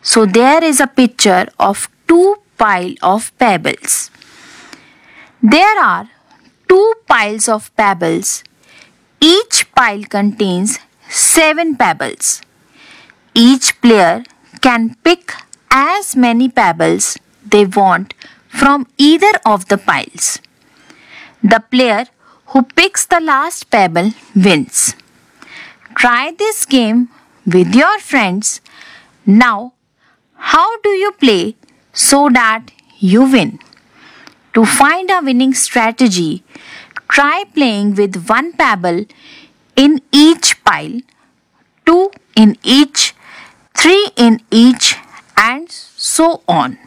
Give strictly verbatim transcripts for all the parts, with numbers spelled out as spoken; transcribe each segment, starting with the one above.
So there is a picture of two pile of pebbles. There are two piles of pebbles. Each pile contains seven pebbles. Each player can pick as many pebbles they want from either of the piles. The player who picks the last pebble wins. Try this game with your friends. Now, how do you play so that you win? To find a winning strategy, try playing with one pebble in each pile, two in each, three in each, and so on.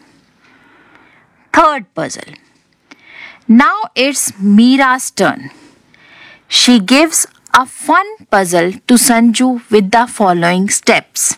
Third puzzle. Now it's Meera's turn. She gives a fun puzzle to Sanju with the following steps.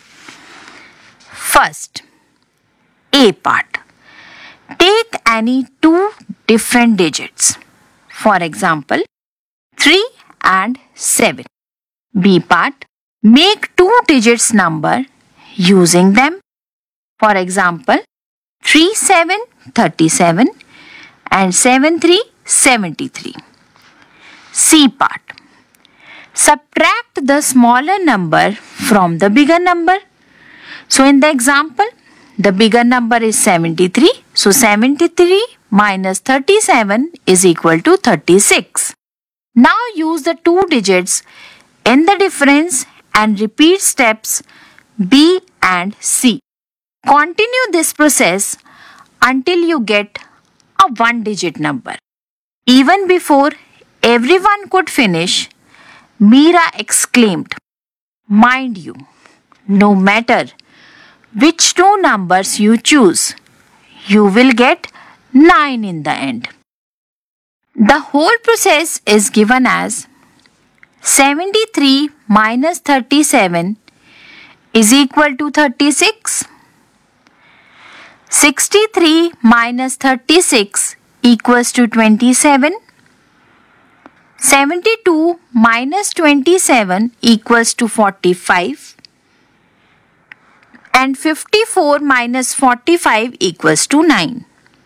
First, A part. Take any two different digits. For example, three and seven. B part. Make two digits number using them. For example, three seven, thirty-seven and seven three, seventy-three. C part. Subtract the smaller number from the bigger number. So in the example, the bigger number is seventy-three. So seventy-three minus thirty-seven is equal to thirty-six. Now use the two digits in the difference and repeat steps B and C. Continue this process until you get a one digit number. Even before everyone could finish, Meera exclaimed, "Mind you, no matter which two numbers you choose, you will get nine in the end." The whole process is given as seventy-three minus thirty-seven is equal to thirty-six. sixty-three minus thirty-six equals to twenty-seven. seventy-two minus twenty-seven equals to forty-five. And fifty-four minus forty-five equals to nine.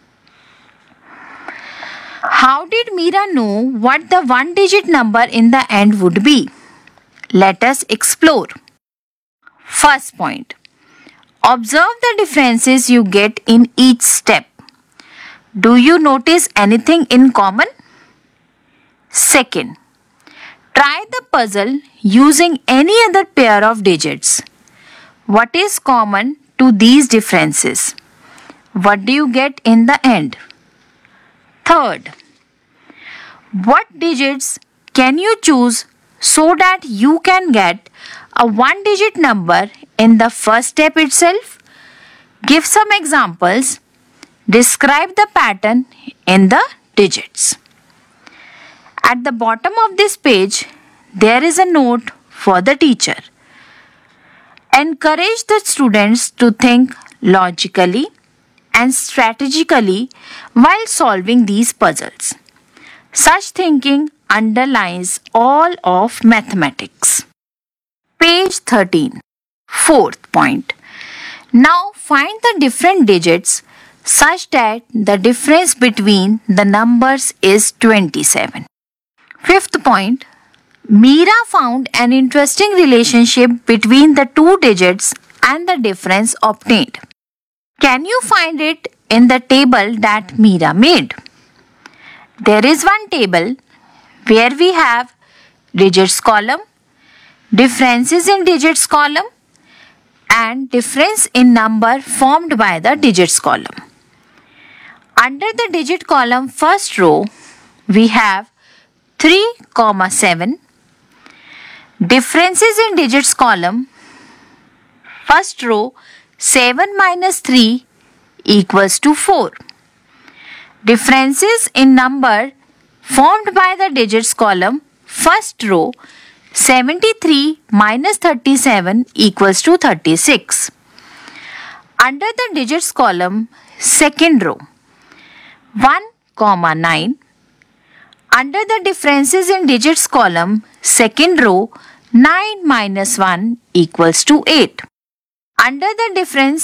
How did Meera know what the one digit number in the end would be? Let us explore. First point. Observe the differences you get in each step. Do you notice anything in common? Second. Try the puzzle using any other pair of digits. What is common to these differences? What do you get in the end? Third, what digits can you choose so that you can get a one digit number in the first step itself? Give some examples. Describe the pattern in the digits. At the bottom of this page, there is a note for the teacher. Encourage the students to think logically and strategically while solving these puzzles. Such thinking underlies all of mathematics. Page thirteen. Fourth point. Now find the different digits such that the difference between the numbers is twenty-seven. Fifth point. Meera found an interesting relationship between the two digits and the difference obtained. Can you find it in the table that Meera made? There is one table where we have digits column, differences in digits column, and difference in number formed by the digits column. Under the digit column first row, we have three, seven. Differences in digits column, first row, seven minus three equals to four. Differences in number formed by the digits column, first row, seventy-three minus thirty-seven equals to thirty-six. Under the digits column, second row, one, nine. Under the differences in digits column, second row, nine minus one equals to eight. Under the difference